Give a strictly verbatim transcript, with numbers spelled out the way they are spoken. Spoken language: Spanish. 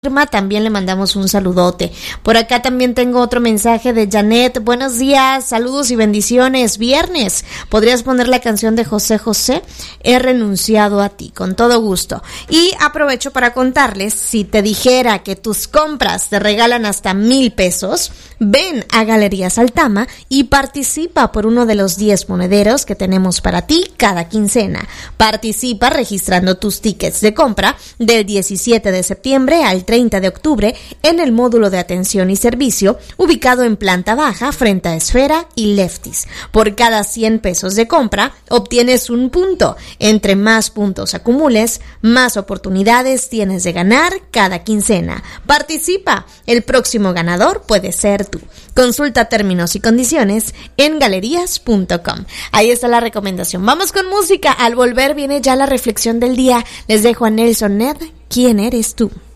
También le mandamos un saludote. Por acá también tengo otro mensaje de Janet. Buenos días, saludos y bendiciones. Viernes, ¿podrías poner la canción de José José? He renunciado a ti, con todo gusto. Y aprovecho para contarles, si te dijera que tus compras te regalan hasta mil pesos, ven a Galerías Altama y participa por uno de los diez monederos que tenemos para ti cada quincena. Participa registrando tus tickets de compra del diecisiete de septiembre al treinta de octubre en el módulo de atención y servicio ubicado en planta baja frente a Esfera y Lefties. Por cada cien pesos de compra obtienes un punto. Entre más puntos acumules, más oportunidades tienes de ganar cada quincena. Participa, el próximo ganador puede ser tú. Consulta términos y condiciones en galerías punto com. Ahí está la recomendación. Vamos con música. Al volver viene ya la reflexión del día. Les dejo a Nelson Ned. ¿Quién eres tú?